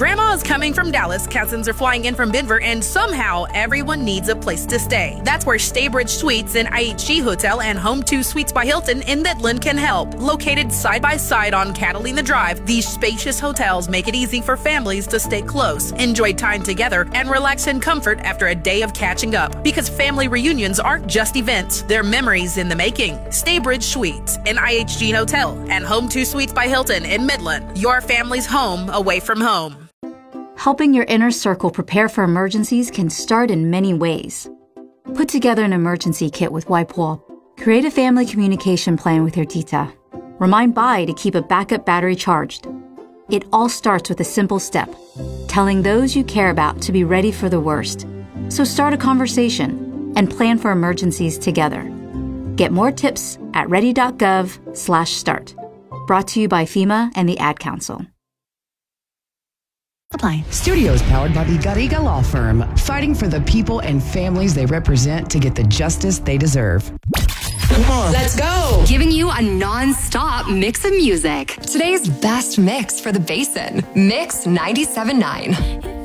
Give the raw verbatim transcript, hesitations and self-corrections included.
Grandma's coming from Dallas, cousins are flying in from Denver, and somehow everyone needs a place to stay. That's where Staybridge Suites and I H G Hotel and Home two Suites by Hilton in Midland can help. Located side by side on Catalina Drive, these spacious hotels make it easy for families to stay close, enjoy time together, and relax in comfort after a day of catching up. Because family reunions aren't just events, they're memories in the making. Staybridge Suites, an I H G Hotel, and Home two Suites by Hilton in Midland. Your family's home away from home. Helping your inner circle prepare for emergencies can start in many ways. Put together an emergency kit with WipeWall. Create a family communication plan with your tita. Remind Bai to keep a backup battery charged. It all starts with a simple step, telling those you care about to be ready for the worst. So start a conversation and plan for emergencies together. Get more tips at ready.gov slash start. Brought to you by FEMA and the Ad Council. Apply. Studios powered by the Garriga Law Firm, fighting for the people and families they represent to get the justice they deserve. Come on. Let's go. Giving you a non-stop mix of music. Today's best mix for the Basin. Mix ninety-seven point nine.